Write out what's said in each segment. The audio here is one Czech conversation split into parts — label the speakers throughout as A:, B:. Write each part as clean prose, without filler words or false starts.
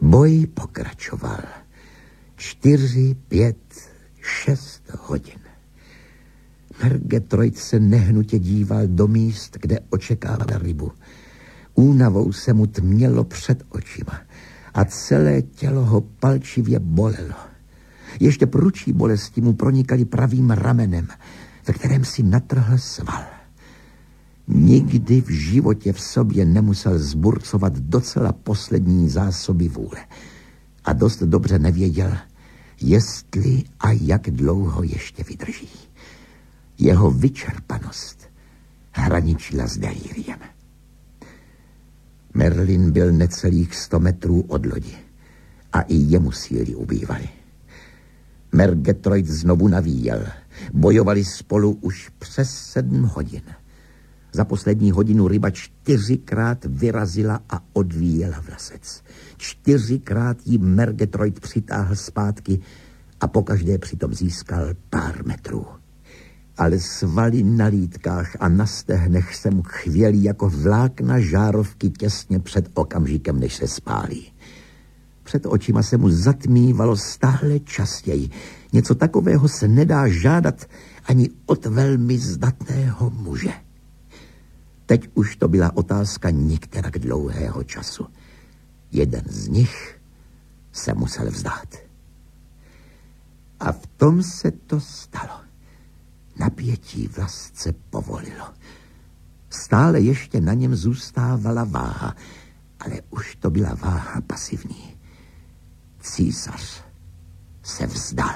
A: Boj pokračoval. 4, 5, 6 hodin. Murgatroyd se nehnutě díval do míst, kde očekával rybu. Únavou se mu tmělo před očima a celé tělo ho palčivě bolelo. Ještě prudší bolesti mu pronikaly pravým ramenem, ve kterém si natrhl sval. Nikdy v životě v sobě nemusel zburcovat docela poslední zásoby vůle. A dost dobře nevěděl, jestli a jak dlouho ještě vydrží. Jeho vyčerpanost hraničila s delíriem. Merlin byl necelých 100 metrů od lodi a i jemu síly ubývaly. Murgatroyd znovu navíjel. Bojovali spolu už přes 7 hodin. Za poslední hodinu ryba 4krát vyrazila a odvíjela vlasec. 4krát jí Murgatroyd přitáhl zpátky a pokaždé přitom získal pár metrů. Ale svaly na lítkách a na stehnech se mu chvěly jako vlákna žárovky těsně před okamžikem, než se spálí. Před očima se mu zatmívalo stále častěji. Něco takového se nedá žádat ani od velmi zdatného muže. Teď už to byla otázka některak dlouhého času. Jeden z nich se musel vzdát. A v tom se to stalo. Napětí v lasce povolilo. Stále ještě na něm zůstávala váha, ale už to byla váha pasivní. Císař se vzdal.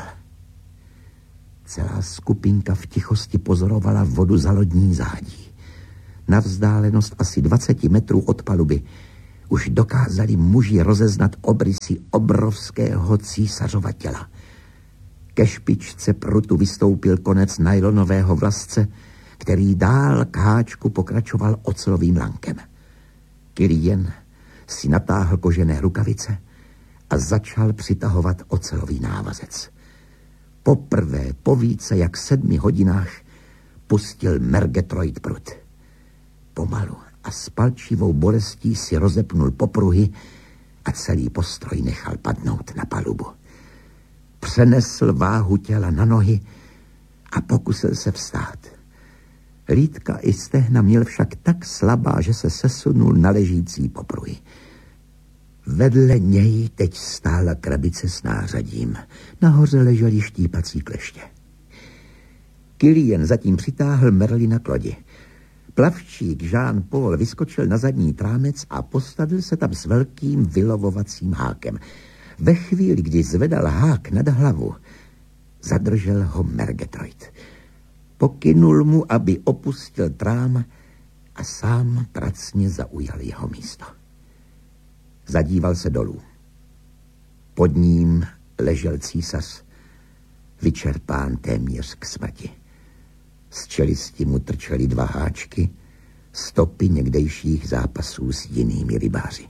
A: Celá skupinka v tichosti pozorovala vodu za lodní zádí. Na vzdálenost asi 20 metrů od paluby už dokázali muži rozeznat obrysy obrovského císařova těla. Ke špičce prutu vystoupil konec nylonového vlasce, který dál k háčku pokračoval ocelovým lankem. Killian si natáhl kožené rukavice a začal přitahovat ocelový návazec. Poprvé po více jak 7 hodinách pustil Murgatroyd prut. Pomalu a s palčivou bolestí si rozepnul popruhy a celý postroj nechal padnout na palubu. Přenesl váhu těla na nohy a pokusil se vstát. Lítka i stehna měl však tak slabá, že se sesunul na ležící popruhy. Vedle něj teď stála krabice s nářadím. Nahoře ležely štípací kleště. Killian zatím přitáhl Merlina k lodi. Plavčík Jean-Paul vyskočil na zadní trámec a postavil se tam s velkým vylovovacím hákem. Ve chvíli, kdy zvedal hák nad hlavu, zadržel ho Murgatroyd. Pokynul mu, aby opustil trám a sám pracně zaujal jeho místo. Zadíval se dolů. Pod ním ležel císař, vyčerpán téměř k smrti. Z čelisti mu trčely 2 háčky, stopy někdejších zápasů s jinými rybáři.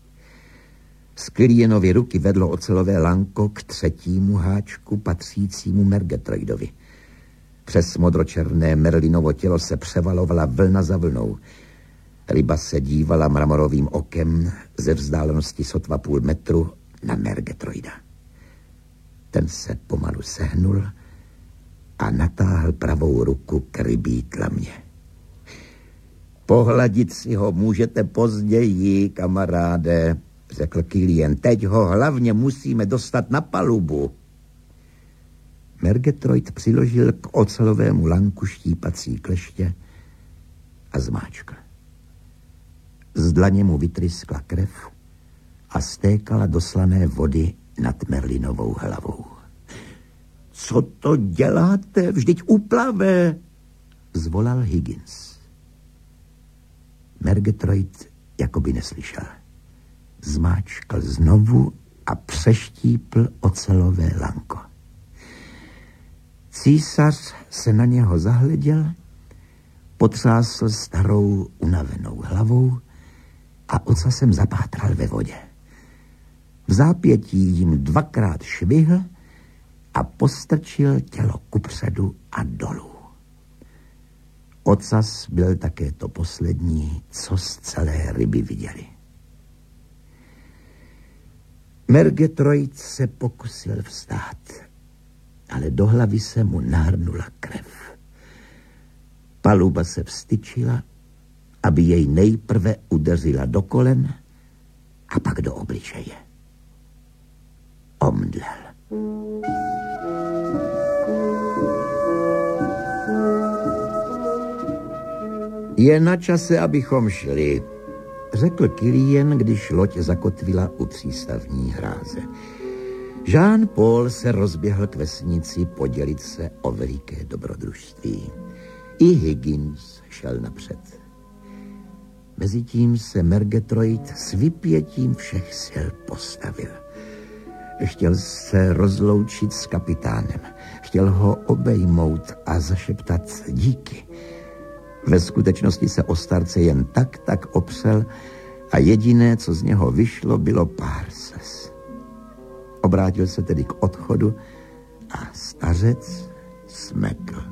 A: Z Killianovy ruky vedlo ocelové lanko k 3. háčku patřícímu Murgatroydovi. Přes modročerné Merlinovo tělo se převalovala vlna za vlnou. Ryba se dívala mramorovým okem ze vzdálenosti sotva půl metru na Murgatroyda. Ten se pomalu sehnul a natáhl pravou ruku k rybí tlamě. Pohladit si ho můžete později, kamaráde, řekl Killian. Teď ho hlavně musíme dostat na palubu. Murgatroyd přiložil k ocelovému lanku štípací kleště a zmáčkl. Z dlaně mu vytryskla krev a stékala do slané vody nad Merlinovou hlavou. Co to děláte? Vždyť uplave, zvolal Higgins. Murgatroyd jakoby neslyšel. Zmáčkl znovu a přeštípl ocelové lanko. Císař se na něho zahleděl, potřásl starou unavenou hlavou a ocasem zapátral ve vodě. V zápětí jim 2krát švihl a postrčil tělo kupředu a dolů. Ocas byl také to poslední, co z celé ryby viděli. Murgatroyd se pokusil vstát, ale do hlavy se mu nahrnula krev. Paluba se vstyčila, aby jej nejprve udeřila do kolen a pak do obličeje. Omdlel. Je na čase, abychom šli, řekl Killian, když loď zakotvila u přístavní hráze. Jean-Paul se rozběhl k vesnici podělit se o veliké dobrodružství. I Higgins šel napřed. Mezitím se Murgatroyd s vypětím všech sil postavil. Chtěl se rozloučit s kapitánem. Chtěl ho obejmout a zašeptat díky. Ve skutečnosti se o starce jen tak opřel a jediné, co z něho vyšlo, bylo pár slz. Obrátil se tedy k odchodu a stařec smekl.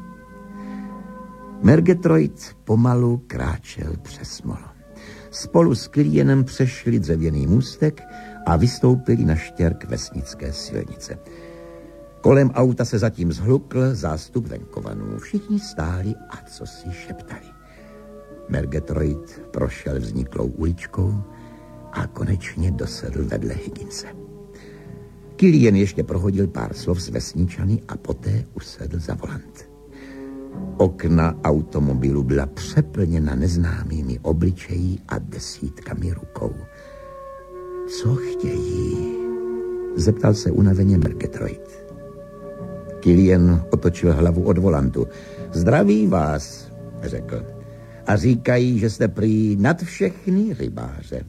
A: Murgatroyd pomalu kráčel přes molo. Spolu s Killianem přešli dřevěný můstek a vystoupili na štěrk vesnické silnice. Kolem auta se zatím zhlukl zástup venkovanů. Všichni stáli a co si šeptali. Murgatroyd prošel vzniklou uličkou a konečně dosedl vedle Higginse. Killian ještě prohodil pár slov s vesničany a poté usedl za volant. Okna automobilu byla přeplněna neznámými obličeji a desítkami rukou. Co chtějí? Zeptal se unaveně Murgatroyd. Killian otočil hlavu od volantu. Zdraví vás, řekl. A říkají, že jste prý nad všechny rybáře.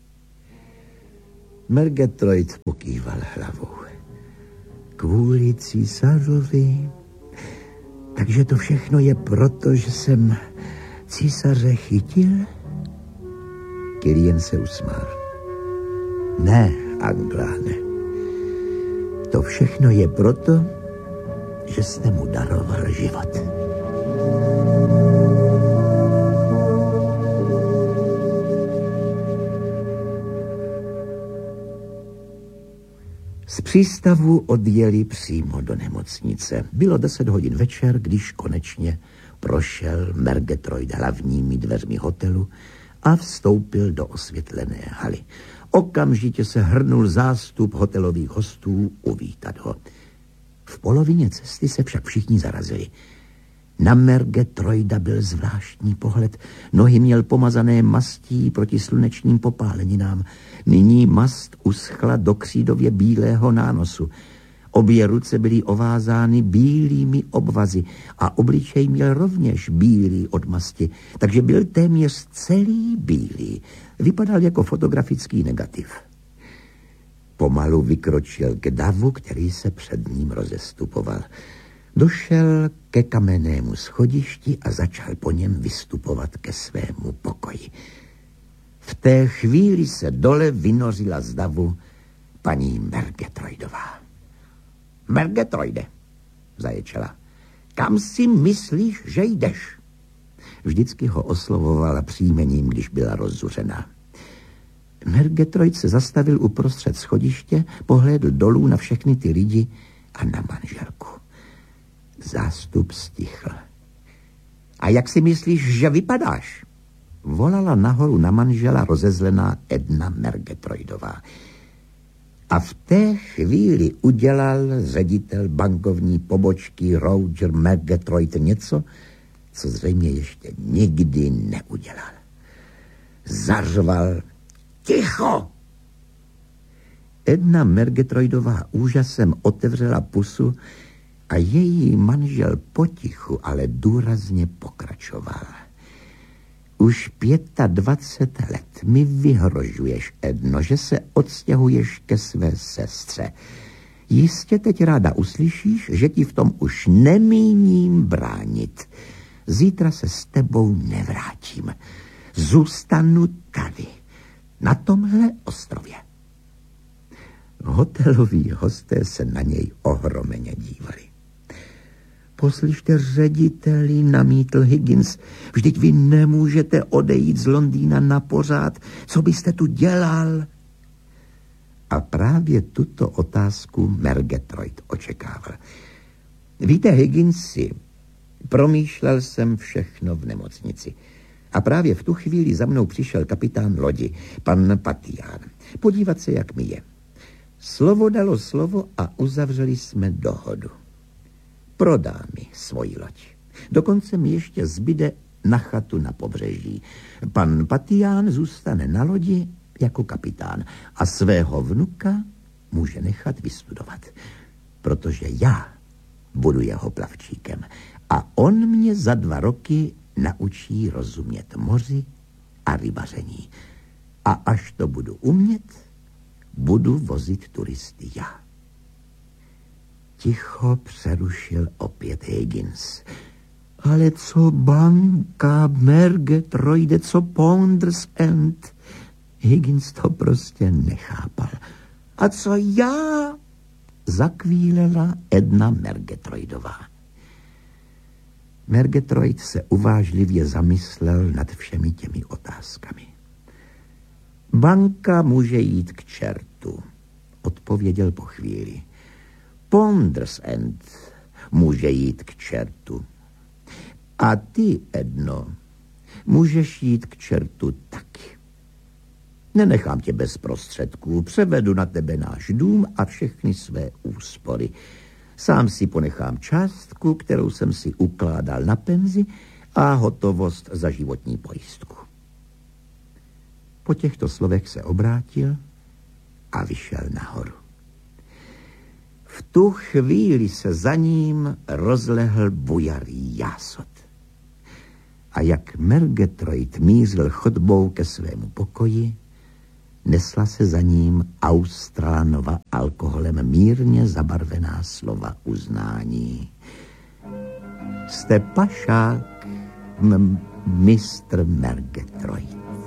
A: Murgatroyd pokýval hlavou. Kvůli císařovi? Takže to všechno je proto, že jsem císaře chytil? Killian se usmál. Ne, Angláne. To všechno je proto, že jste mu daroval život. Z přístavu odjeli přímo do nemocnice. Bylo 10 hodin večer, když konečně prošel Murgatroyd hlavními dveřmi hotelu a vstoupil do osvětlené haly. Okamžitě se hrnul zástup hotelových hostů uvítat ho. V polovině cesty se však všichni zarazili. Na Murgatroyda byl zvláštní pohled. Nohy měl pomazané mastí proti slunečním popáleninám. Nyní mast uschla do křídově bílého nánosu. Obě ruce byly ovázány bílými obvazy a obličej měl rovněž bílý od masti, takže byl téměř celý bílý. Vypadal jako fotografický negativ. Pomalu vykročil k davu, který se před ním rozestupoval. Došel ke kamennému schodišti a začal po něm vystupovat ke svému pokoji. V té chvíli se dole vynořila z davu paní Murgatroydová. Murgatroyde, zaječela, kam si myslíš, že jdeš? Vždycky ho oslovovala příjmením, když byla rozzuřená. Murgatroyd se zastavil uprostřed schodiště, pohlédl dolů na všechny ty lidi a na manželku. Zástup stichl. A jak si myslíš, že vypadáš? Volala nahoru na manžela rozezlená Edna Murgatroydová. A v té chvíli udělal ředitel bankovní pobočky Roger Murgatroyd něco, co zřejmě ještě nikdy neudělal. Zařval: Ticho! Edna Murgatroydová úžasem otevřela pusu a její manžel potichu, ale důrazně pokračoval. Už 25 let mi vyhrožuješ, Edno, že se odstěhuješ ke své sestře. Jistě teď ráda uslyšíš, že ti v tom už nemíním bránit. Zítra se s tebou nevrátím. Zůstanu tady, na tomhle ostrově. Hoteloví hosté se na něj ohromeně dívali. Poslyšte, řediteli, namítl Higgins, vždyť vy nemůžete odejít z Londýna na pořád. Co byste tu dělal? A právě tuto otázku Murgatroyd očekával. Víte, Higginsi, promýšlel jsem všechno v nemocnici. A právě v tu chvíli za mnou přišel kapitán lodi, pan Patián, podívat se, jak mi je. Slovo dalo slovo a uzavřeli jsme dohodu. Prodá mi svoji loď. Dokonce mi ještě zbyde na chatu na pobřeží. Pan Patián zůstane na lodi jako kapitán a svého vnuka může nechat vystudovat, protože já budu jeho plavčíkem a on mě za 2 roky naučí rozumět moři a rybaření. A až to budu umět, budu vozit turisty já. Ticho přerušil opět Higgins. Ale co banka, Murgatroyde, co Ponders End? Higgins to prostě nechápal. A co já? Zakvílela Edna Murgatroydová. Murgatroyd se uvážlivě zamyslel nad všemi těmi otázkami. Banka může jít k čertu, odpověděl po chvíli. Ponders End může jít k čertu. A ty, Edno, můžeš jít k čertu taky. Nenechám tě bez prostředků, převedu na tebe náš dům a všechny své úspory. Sám si ponechám částku, kterou jsem si ukládal na penzi a hotovost za životní pojistku. Po těchto slovech se obrátil a vyšel nahoru. V tu chvíli se za ním rozlehl bujarý jásot. A jak Murgatroyd mířil chodbou ke svému pokoji, nesla se za ním Australánova alkoholem mírně zabarvená slova uznání. Jste pašák, mistr Murgatroyd.